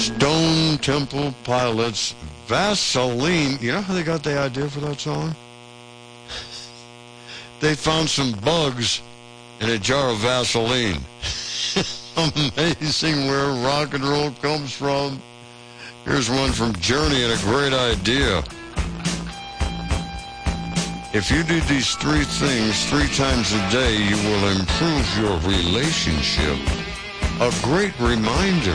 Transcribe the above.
Stone Temple Pilots, Vaseline. You know how they got the idea for that song? They found some bugs in a jar of Vaseline. Amazing where rock and roll comes from. Here's one from Journey and a great idea. If you do these 3 things 3 times a day, you will improve your relationship. A great reminder.